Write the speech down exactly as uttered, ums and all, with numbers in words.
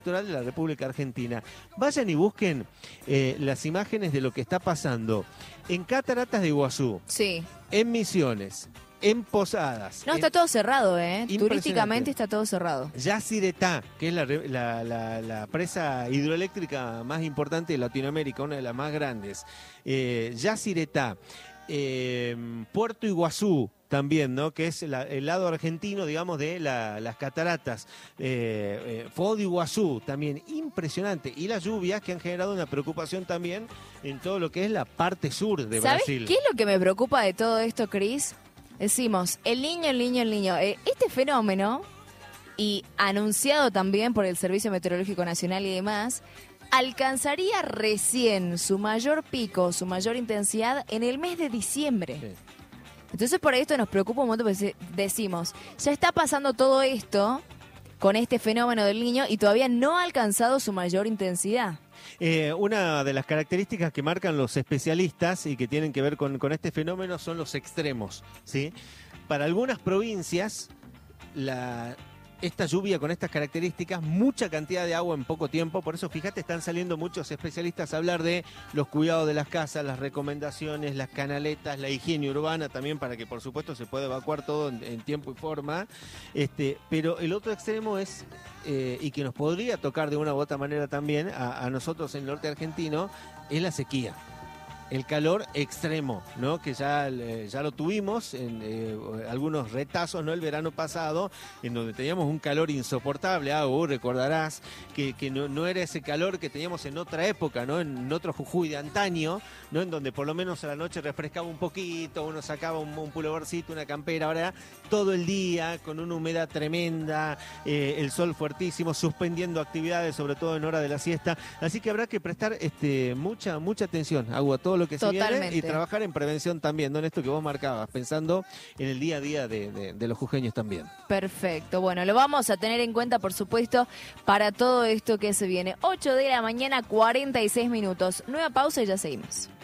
de la República Argentina. Vayan y busquen eh, las imágenes de lo que está pasando en Cataratas de Iguazú, Sí. en Misiones, en Posadas. No, en... está todo cerrado, ¿eh? Impresionante. Turísticamente está todo cerrado. Yacyretá, que es la, re- la, la, la presa hidroeléctrica más importante de Latinoamérica, una de las más grandes. Eh, Yacyretá, eh, Puerto Iguazú también, ¿no? Que es la- el lado argentino, digamos, de la- las cataratas. Eh, eh, Foz de Iguazú también, impresionante. Y las lluvias que han generado una preocupación también en todo lo que es la parte sur de ¿Sabes Brasil. qué es lo que me preocupa de todo esto, Cris? Decimos, el niño, el niño, el niño. Eh, este fenómeno, y anunciado también por el Servicio Meteorológico Nacional y demás, alcanzaría recién su mayor pico, su mayor intensidad en el mes de diciembre. Sí. Entonces por esto nos preocupa un montón, porque decimos, ya está pasando todo esto con este fenómeno del niño y todavía no ha alcanzado su mayor intensidad. Eh, una de las características que marcan los especialistas y que tienen que ver con, con este fenómeno son los extremos, ¿sí? Para algunas provincias, la, esta lluvia con estas características, mucha cantidad de agua en poco tiempo, por eso fíjate, están saliendo muchos especialistas a hablar de los cuidados de las casas, las recomendaciones, las canaletas, la higiene urbana también, para que por supuesto se pueda evacuar todo en, en tiempo y forma. Este, pero el otro extremo es, eh, y que nos podría tocar de una u otra manera también a, a nosotros en el norte argentino, es la sequía. El calor extremo, ¿no? Que ya, eh, ya lo tuvimos en eh, algunos retazos, ¿no? El verano pasado, en donde teníamos un calor insoportable. Ah, uh, recordarás que, que no, no era ese calor que teníamos en otra época, ¿no? En otro Jujuy de antaño, ¿no? En donde por lo menos a la noche refrescaba un poquito, uno sacaba un, un pulovercito, una campera. Ahora todo el día con una humedad tremenda, eh, el sol fuertísimo, suspendiendo actividades, sobre todo en hora de la siesta. Así que habrá que prestar este, mucha, mucha atención, Agua, a todo lo que se viene Totalmente. y trabajar en prevención también, ¿no? En esto que vos marcabas, pensando en el día a día de, de, de los jujeños también. Perfecto, bueno, lo vamos a tener en cuenta, por supuesto, para todo esto que se viene. ocho de la mañana, cuarenta y seis minutos. Nueva pausa y ya seguimos.